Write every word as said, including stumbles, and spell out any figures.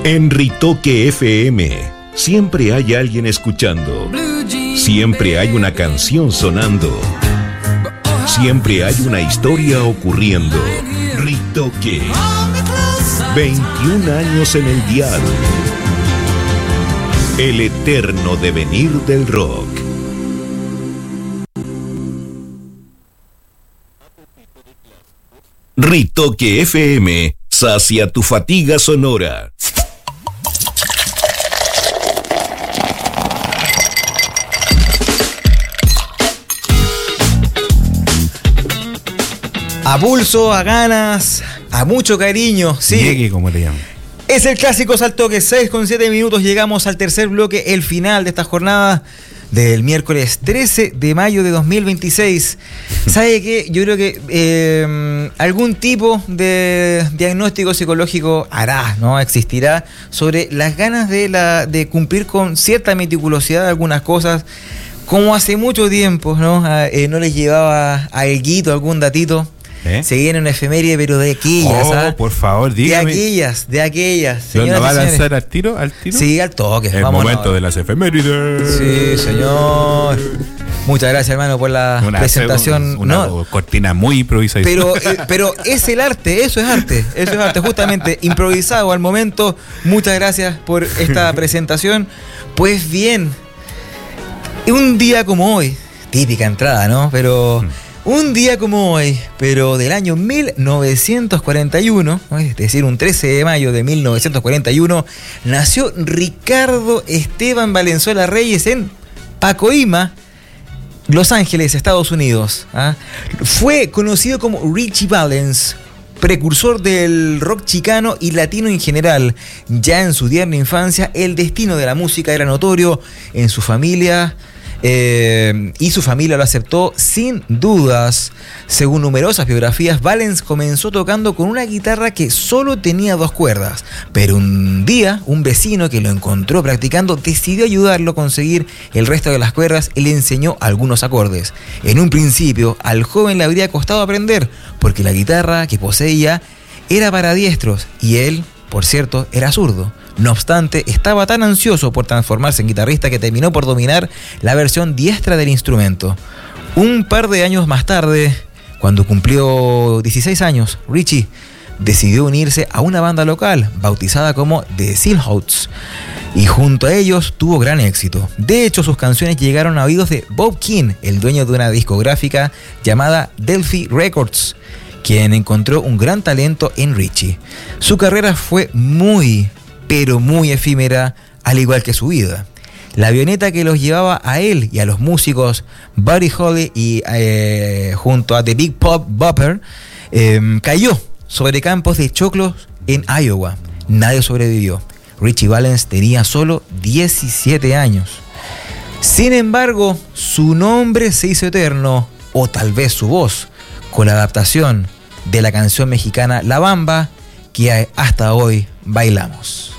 En Ritoque F M siempre hay alguien escuchando, siempre hay una canción sonando, siempre hay una historia ocurriendo. Ritoque, veintiún años en el dial, el eterno devenir del rock. Ritoque F M, sacia tu fatiga sonora. A pulso, a ganas, a mucho cariño, sí. Llegue, como le llaman. Es el clásico Saltoque, seis con siete minutos, llegamos al tercer bloque, el final de esta jornada del miércoles trece de mayo de dos mil veintiséis. ¿Sabe qué? Yo creo que eh, algún tipo de diagnóstico psicológico hará, ¿no? Existirá sobre las ganas de, la, de cumplir con cierta meticulosidad algunas cosas, como hace mucho tiempo, ¿no? A, eh, no les llevaba a Elguito algún datito. ¿Eh? Se viene una efeméride, pero de aquellas, oh, ¿ah? por favor, dígame. De aquellas, de aquellas. ¿Lo va a lanzar al tiro? ¿Al tiro? Sí, al toque. El Vámonos. momento de las efemérides. Sí, señor. Muchas gracias, hermano, por la una, presentación. Una no, cortina muy improvisada. Pero, eh, pero es el arte, eso es arte. Eso es arte, justamente improvisado al momento. Muchas gracias por esta presentación. Pues bien, un día como hoy, típica entrada, ¿no? Pero... Un día como hoy, pero del año mil novecientos cuarenta y uno, es decir, un trece de mayo de mil novecientos cuarenta y uno, nació Ricardo Esteban Valenzuela Reyes en Pacoima, Los Ángeles, Estados Unidos. ¿Ah? Fue conocido como Richie Valens, precursor del rock chicano y latino en general. Ya en su tierna infancia, el destino de la música era notorio en su familia. Eh, y su familia lo aceptó sin dudas. Según numerosas biografías, Valens comenzó tocando con una guitarra que solo tenía dos cuerdas, pero un día un vecino que lo encontró practicando decidió ayudarlo a conseguir el resto de las cuerdas y le enseñó algunos acordes. En un principio al joven le habría costado aprender porque la guitarra que poseía era para diestros y él, por cierto, era zurdo. No obstante, estaba tan ansioso por transformarse en guitarrista que terminó por dominar la versión diestra del instrumento. Un par de años más tarde, cuando cumplió dieciséis años, Richie decidió unirse a una banda local bautizada como The Silhouettes y junto a ellos tuvo gran éxito. De hecho, sus canciones llegaron a oídos de Bob King, el dueño de una discográfica llamada Delphi Records, quien encontró un gran talento en Richie. Su carrera fue muy pero muy efímera, al igual que su vida. La avioneta que los llevaba a él y a los músicos Buddy Holly y eh, junto a The Big Pop Bopper eh, cayó sobre campos de choclos en Iowa. Nadie sobrevivió. Richie Valens tenía solo diecisiete años. Sin embargo, su nombre se hizo eterno, o tal vez su voz, con la adaptación de la canción mexicana La Bamba, que hasta hoy bailamos.